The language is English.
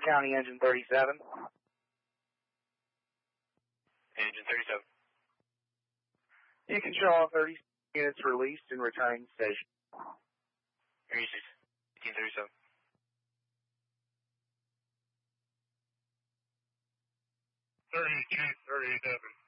County Engine 37. Engine 37. You can show all 30 units released and returning station. Area 1837. 38, 37.